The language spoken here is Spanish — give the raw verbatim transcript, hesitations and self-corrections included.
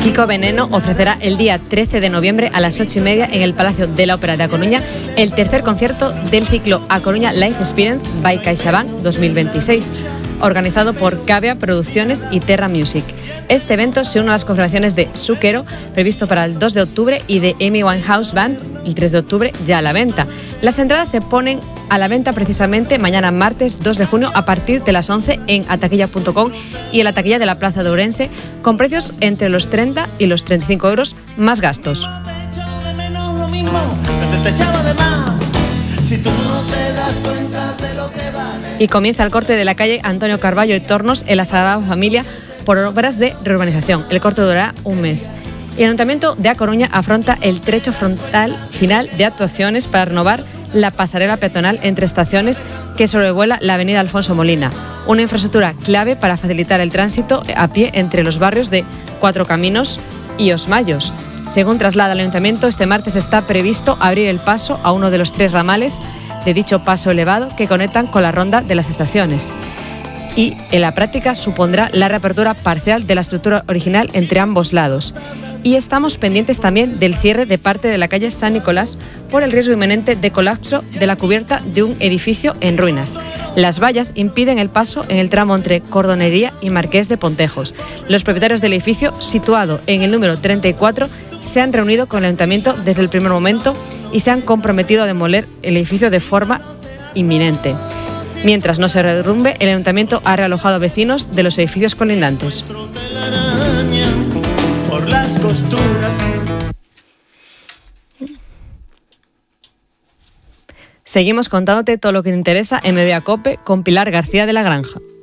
Kiko Veneno ofrecerá el día trece de noviembre a las ocho y media en el Palacio de la Ópera de A Coruña el tercer concierto del ciclo A Coruña Live Experience by CaixaBank dos mil veintiséis, organizado por Cavea Producciones y Terra Music. Este evento se une a las colaboraciones de Zucchero, previsto para el dos de octubre, y de Amy Winehouse Band, el tres de octubre, ya a la venta. Las entradas se ponen a la venta precisamente mañana martes dos de junio a partir de las once en ataquilla punto com y en la taquilla de la Plaza de Ourense, con precios entre los treinta y los treinta y cinco euros más gastos. Y comienza el corte de la calle Antonio Carballo y Tornos en la Sagrada Familia por obras de reurbanización. El corte durará un mes. Y el Ayuntamiento de A Coruña afronta el trecho frontal final de actuaciones para renovar la pasarela peatonal entre estaciones que sobrevuela la avenida Alfonso Molina, una infraestructura clave para facilitar el tránsito a pie entre los barrios de Cuatro Caminos y Os Mayos. Según traslada el Ayuntamiento, este martes está previsto abrir el paso a uno de los tres ramales de dicho paso elevado que conectan con la ronda de las estaciones. Y en la práctica supondrá la reapertura parcial de la estructura original entre ambos lados. Y estamos pendientes también del cierre de parte de la calle San Nicolás por el riesgo inminente de colapso de la cubierta de un edificio en ruinas. Las vallas impiden el paso en el tramo entre Cordonería y Marqués de Pontejos. Los propietarios del edificio, situado en el número treinta y cuatro, se han reunido con el Ayuntamiento desde el primer momento y se han comprometido a demoler el edificio de forma inminente. Mientras no se derrumbe, el Ayuntamiento ha realojado a vecinos de los edificios colindantes. Seguimos contándote todo lo que te interesa en Mediodía Cope con Pilar García de la Granja.